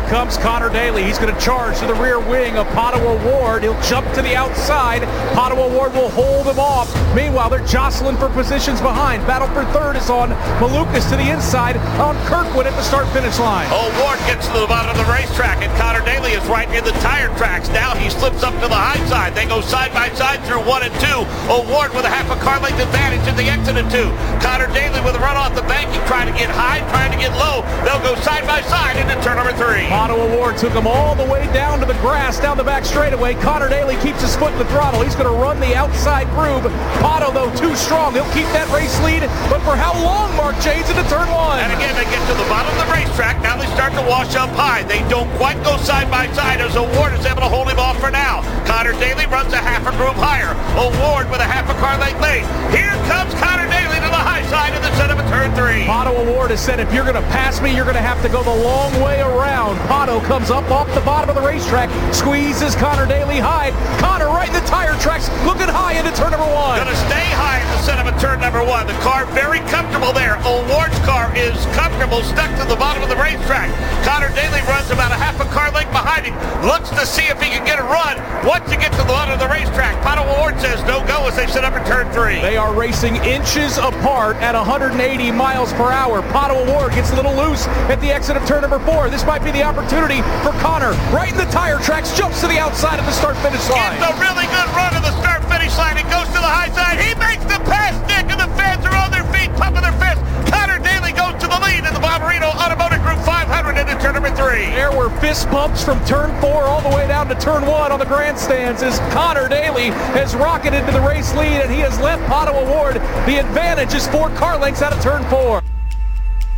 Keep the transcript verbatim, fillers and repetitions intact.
comes Connor Daly. He's going to charge to the rear wing of Pato O'Ward. He'll jump to the outside. Pato O'Ward will hold him off. Meanwhile, they're jostling for positions behind. Battle for third is on Malukas to the inside on Kirkwood at the start-finish line. O'Ward gets to the bottom of the racetrack, and Connor Daly is right near the tire tracks. Now he slips up to the high side. They go side by side through one and two. O'Ward with a half a car length advantage in the exit of two. Connor Daly with a run off the banking, trying to get high, trying to get low. They'll go side by side into turn number three. Pato O'Ward took him all the way down to the grass, down the back straightaway. Connor Daly keeps his foot in the throttle. He's going to run the outside groove. Pato, though, too strong. He'll keep that race lead, but for how long, Mark Janes, into turn one? And again, they get to the bottom of the racetrack. Now they start to wash up high. They don't quite go side by side as O'Ward is able to hold him off for now. Connor Daly runs a half a groove higher. O'Ward with a half a car length lead. Here comes Connor Daly to the high side of the set of a turn three. Pato O'Ward has said, if you're going to pass me, you're going to have to go the long way around. Pato comes up off the bottom of the racetrack, squeezes Connor Daly high. Connor right in the tire tracks, looking high into turn number one. Going to stay high in the set of a turn number one. The car very comfortable there. O'Ward's car is comfortable, stuck to the bottom of the racetrack. Connor Daly runs about a half a car length behind him, looks to see if he can get a run. Once you get to the bottom of the racetrack, Pato O'Ward says no go as they set up in turn three. They are racing inches apart at one hundred eighty miles per hour. Pato O'Ward gets a little loose at the exit of turn number four. This might be the opportunity for Connor. Right in the tire tracks, jumps to the outside of the start-finish line. Gets a really good run to the start-finish line. He goes to the high side. He makes the pass, Nick, and the fans are on their feet, pumping their fists. Connor Daly goes to the lead in the Bommarito Automotive Group five hundred into turn number three. There were fist bumps from turn four all the way down to turn one on the grandstands as Connor Daly has rocketed to the race lead, and he has left Pato O'Ward. The advantage is four car lengths out of turn four.